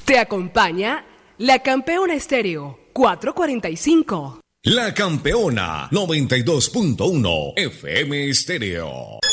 Te acompaña la Campeona Estéreo 445. La Campeona 92.1 FM Estéreo.